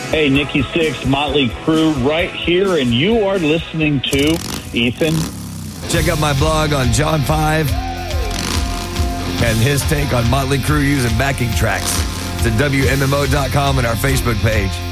Hey, Nikki Sixx, Motley Crue, right here, and you are listening to Ethan. Check out my blog on John 5 and his take on Motley Crue using backing tracks. It's at WMMO.com and our Facebook page.